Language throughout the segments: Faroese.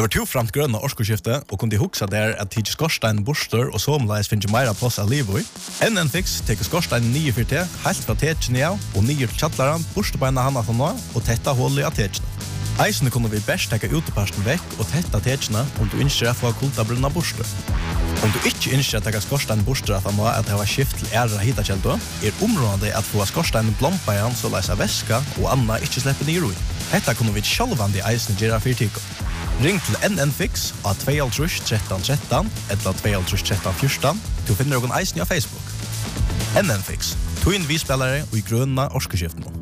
Det var to framt grønne årskoskifte, og kunne huksa der at tidsi skorstein borster og somleis finnes meira plass av livet i. NN Fix teker skorstein 9-4T, helt fra tekene av, og 9 til kjattlaran, borstebeina hana fra nå, og tetta hullet av tekene. Eisene kunne vi best teka uteparsten vekk og tetta tekene om du innskjer å få kultabrunna borster. Om du ikke innskjer å teka skorstein borster at han nå at det var skift til æra hitakjeldo, området at få skorstein blompa igjen så leis av væska og anna ikke slipper ned i. Hetta kunne vi sjálvandi eisene gjøre fyrtiko. Ring til NN Fix av 21313 eller 21314. Du finner noen eisen av Facebook. NN Fix, Twin V-spillere og i grønne årskoskiftene.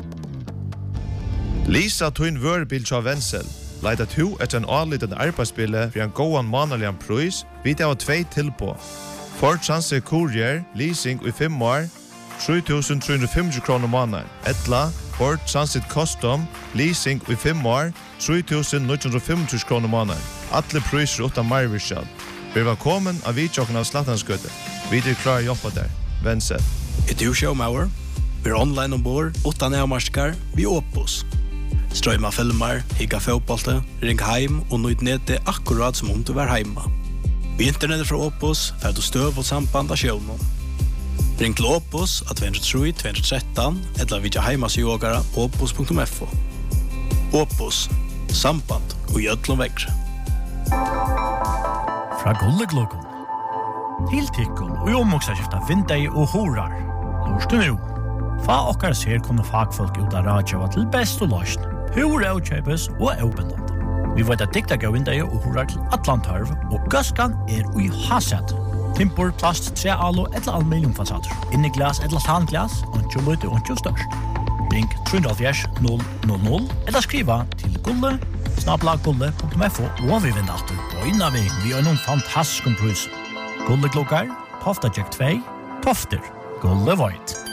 Lisa Twin Vørbil av Wenzel. Leida to etter en avliten arbeidsspille for en gåan manalian pris. Vi tar 2 tilpå. Ford Transit Courier, leasing i 5 år, 3.350 kroner måneden. Etla, Ford Transit Custom, leasing i 5 år, 3.950 kroner måneden. Alle priser utan marvirskjall. Vi var velkommen av vidtjokken av Slattanskøtte. Vi klar å jobbe der. Wenzel. Et du showmauer. Vi online ombord, utan nærmarskar, vi Opus. Strøyma filmer, higga fotbollte, ring heim og nøyd nede akkurat som om du var heima. Vi internettet fra Opus får du støv og samband av sjøvnen. Ring til Opus av 203-213 eller vidja heimasjågara opus.fo. Opus, samband og gjødlom vekkre. Fra Gulleglokon til Tikkun og omvoksaskifta vindei og horar. Lorst du nu? Fa okkar ser kunne fagfolk ut av radjava til best og løsn. Hur avkjøpes og avbindende. Vi vet at dikta gav vindei og horar til Atlantarv, og gaskan ui hasset. Timpor, plast, tre alo eller aluminiumfasader. Inni glas eller tanglas, ontjo lute, ontjo størst. Ring 370 eller skriva til gulle@gulle.fo og vi vinner alltid på innavi vi har noen fantastisk pris. Gulle klokkar, Tofta Jack 2, Tofter, Gulle Void.